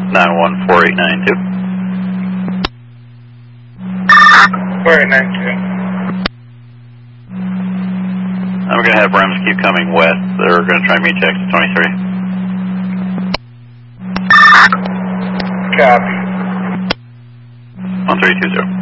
914892. 4892. We're going to have Brems keep coming west. They're going to try and meet you exit 23. Copy. 1320.